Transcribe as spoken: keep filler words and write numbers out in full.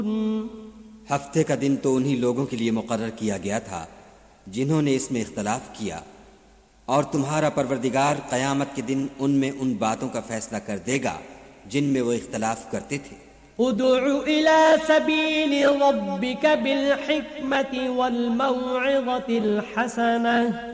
हफ्ते का दिन तो उन्हीं लोगों के लिए मुकर्रर किया गया था जिन्होंने इसमें इख्तलाफ किया, और तुम्हारा परवरदिगार क़यामत के दिन उनमें उन बातों का फैसला कर देगा जिनमें वो इख्तलाफ करते थे। उदउ इला सबील रब्बिक बिल हिकमति वल मौइज़तिल हसनह